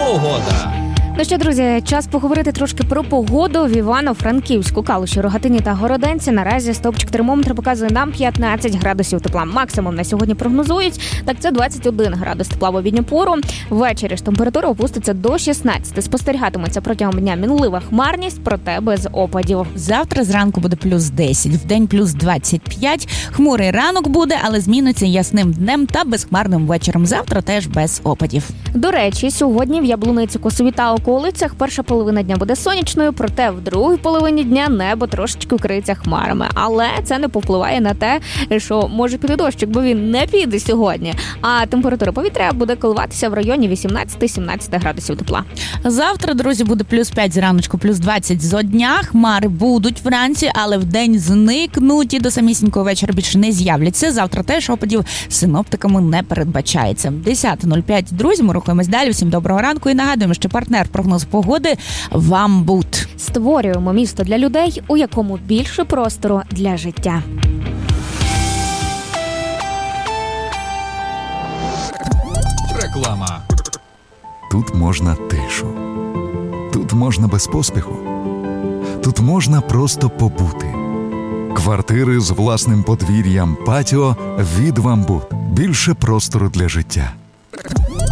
Погода. Ну що, друзі, час поговорити трошки про погоду в Івано-Франківську. Калуші, Рогатині та Городенці. Наразі стовпчик термометра показує нам 15 градусів тепла. Максимум на сьогодні прогнозують, так це 21 градус тепла в обідню пору. Ввечері ж температура опуститься до 16. Спостерігатиметься протягом дня мінлива хмарність, проте без опадів. Завтра зранку буде плюс 10, вдень плюс 25. Хмурий ранок буде, але зміниться ясним днем та безхмарним вечором. Завтра теж без опадів. До речі, сьогодні в Яблуниці, Косові та околицях перша половина дня буде сонячною, проте в другій половині дня небо трошечки вкриється хмарами. Але це не повпливає на те, що може піти дощик, бо він не піде сьогодні. А температура повітря буде коливатися в районі 18-17 градусів тепла. Завтра, друзі, буде плюс 5 зраночку, плюс 20 зо дня. Хмари будуть вранці, але вдень зникнуть і до самісінького вечора більше не з'являться. Завтра теж опадів синоптиками не передбачається. 10:05, друзі, ми рухаємось далі. Всім доброго ранку і нагадуємо, що партнер прогноз погоди «Вамбут». Створюємо місто для людей, у якому більше простору для життя. Реклама. Тут можна тишу. Тут можна без поспіху. Тут можна просто побути. Квартири з власним подвір'ям, патіо від «Вамбут». Більше простору для життя.